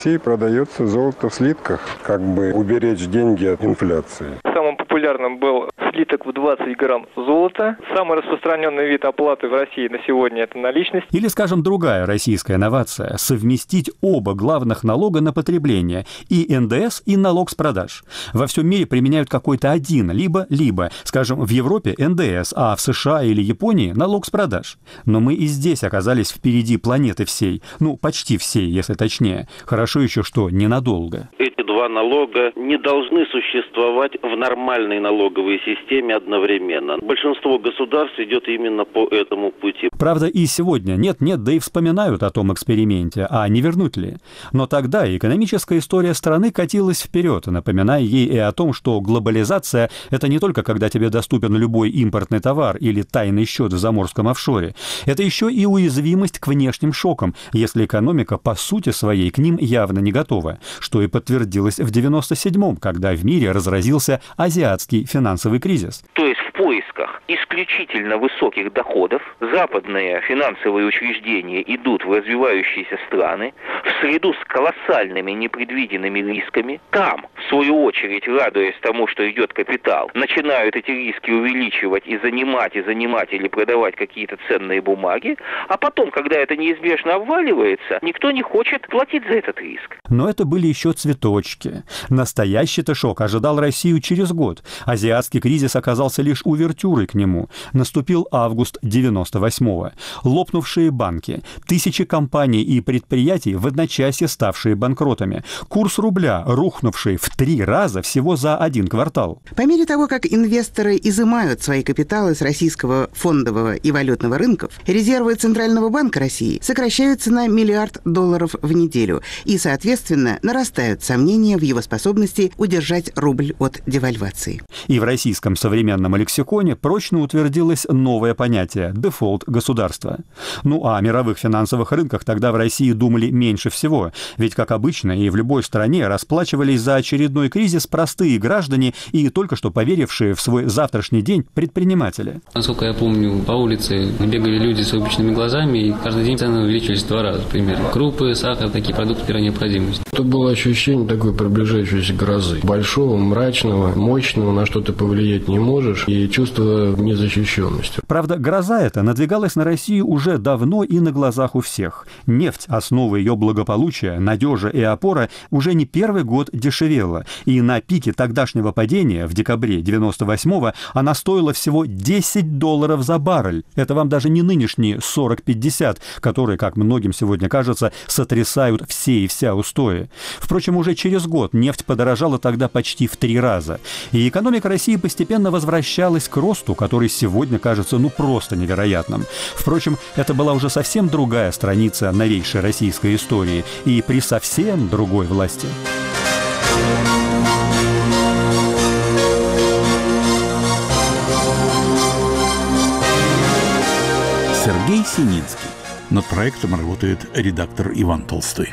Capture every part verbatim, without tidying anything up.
В России продается золото в слитках, как бы уберечь деньги от инфляции. Самым популярным был слиток в двадцать грамм золота. Самый распространенный вид оплаты в России на сегодня – это наличность. Или, скажем, другая российская инновация – совместить оба главных налога на потребление – и эн дэ эс, и налог с продаж. Во всем мире применяют какой-то один, либо-либо. Скажем, в Европе эн дэ эс, а в США или Японии – налог с продаж. Но мы и здесь оказались впереди планеты всей. Ну, почти всей, если точнее. Хорошо еще, что ненадолго. Эти два налога не должны существовать в нормальной налоговой системе одновременно. Большинство государств идет именно по этому пути. Правда, и сегодня нет-нет, да и вспоминают о том эксперименте, а не вернуть ли. Но тогда экономическая история страны катилась вперед, напоминая ей и о том, что глобализация – это не только когда тебе доступен любой импортный товар или тайный счет в заморском офшоре. Это еще и уязвимость к внешним шокам, если экономика по сути своей к ним явно не готова, что и подтвердилось в девяносто седьмом, когда в мире разразился азиатский финансовый кризис. То есть в поисках исключительно высоких доходов западные финансовые учреждения идут в развивающиеся страны, в среду с колоссальными непредвиденными рисками. Там, в свою очередь, радуясь тому, что идет капитал, начинают эти риски увеличивать и занимать, и занимать или продавать какие-то ценные бумаги, а потом, когда это неизбежно обваливается, никто не хочет платить за этот риск. Но это были еще цветочки. Настоящий-то шок ожидал Россию через год. Азиатский кризис оказался лишь увертюрой к нему. Наступил август девяносто восьмого. Лопнувшие банки, тысячи компаний и предприятий, в одночасье ставшие банкротами. Курс рубля, рухнувший в три раза всего за один квартал. По мере того, как инвесторы изымают свои капиталы с российского фондового и валютного рынков, резервы Центрального банка России сокращаются на миллиард долларов в неделю и, соответственно, нарастают сомнения в его способности удержать рубль от девальвации. И в российском современном лексиконе прочно утвердилось новое понятие – дефолт государства. Ну а о мировых финансовых рынках тогда в России думали меньше всего, ведь, как обычно, и в любой стране расплачивались за очередной кризис простые граждане и только что поверившие в свой завтрашний день предприниматели. Насколько я помню, по улице бегали люди с выпученными глазами, и каждый день цены увеличились в два раза примерно. Крупы, сахар, такие продукты первой необходимости. Это было ощущение такой приближающейся грозы. Большого, мрачного, мощного, на что ты повлиять не можешь, и чувство незащищенности. Правда, гроза эта надвигалась на Россию уже давно и на глазах у всех. Нефть, основа ее благополучия, надежа и опора, уже не первый год дешевела. И на пике тогдашнего падения, в декабре девяносто восьмого, она стоила всего десять долларов за баррель. Это вам даже не нынешние сорок-пятьдесят, которые, как многим сегодня кажется, сотрясают все и вся устои. Впрочем, уже через год нефть подорожала тогда почти в три раза. И экономика России постепенно возвращалась к росту, который сегодня кажется ну просто невероятным. Впрочем, это была уже совсем другая страница новейшей российской истории и при совсем другой власти. Сергей Синицкий. Над проектом работает редактор Иван Толстой.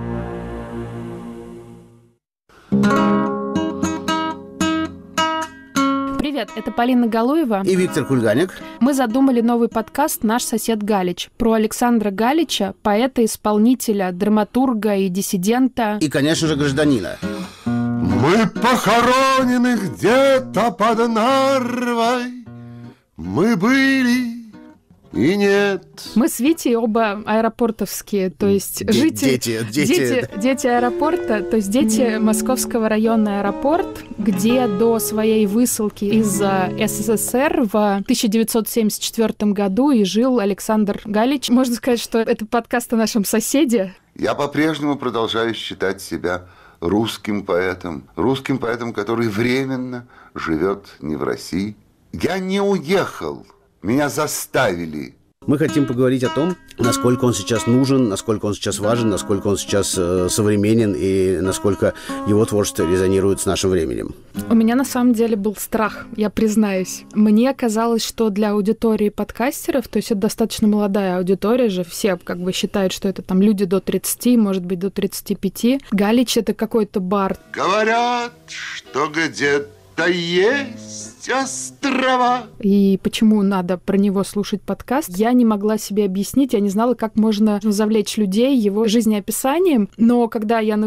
Привет, это Полина Галуева и Виктор Кульганик. Мы задумали новый подкаст «Наш сосед Галич» про Александра Галича, поэта, исполнителя, драматурга и диссидента. И, конечно же, гражданина. Мы похоронены где-то под Нарвой. Мы были... и нет. Мы с Витей оба аэропортовские, то есть Д- жители... Дети, дети. Дети, дети аэропорта, то есть дети Московского района аэропорт, где до своей высылки из эс эс эс эр в тысяча девятьсот семьдесят четвёртом году и жил Александр Галич. Можно сказать, что это подкаст о нашем соседе. Я по-прежнему продолжаю считать себя русским поэтом. Русским поэтом, который временно живет не в России. Я не уехал. Меня заставили. Мы хотим поговорить о том, насколько он сейчас нужен, насколько он сейчас важен, насколько он сейчас э, современен и насколько его творчество резонирует с нашим временем. У меня на самом деле был страх, я признаюсь. Мне казалось, что для аудитории подкастеров, то есть это достаточно молодая аудитория же, все как бы считают, что это там люди до тридцати, может быть, до тридцати пяти. Галич — это какой-то бар. Говорят, что где-то это есть острова. И почему надо про него слушать подкаст, я не могла себе объяснить, я не знала, как можно завлечь людей его жизнеописанием, но когда я